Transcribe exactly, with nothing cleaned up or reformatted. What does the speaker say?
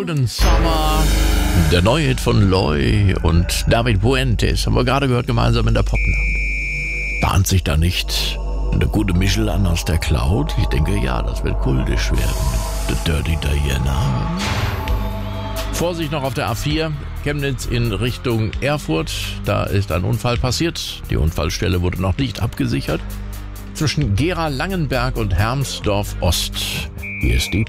Golden Summer, der neue Hit von Loy und David Puentes, haben wir gerade gehört, gemeinsam in der Popnacht. Bahnt sich da nicht eine gute Mischel an aus der Cloud? Ich denke, ja, das wird kultisch werden. The Dirty Diana. Vorsicht noch auf der A vier, Chemnitz in Richtung Erfurt. Da ist ein Unfall passiert. Die Unfallstelle wurde noch nicht abgesichert. Zwischen Gera-Langenberg und Hermsdorf Ost. Hier ist die